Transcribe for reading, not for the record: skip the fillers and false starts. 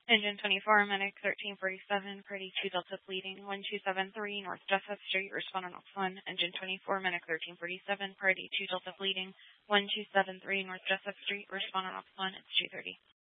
Engine 24, Medic 1347, Party 2 Delta bleeding, 1273 North Jessup Street, respondent off 1. Engine 24, Medic 1347, Party 2 Delta bleeding, 1273 North Jessup Street, respondent off 1, it's 2:30.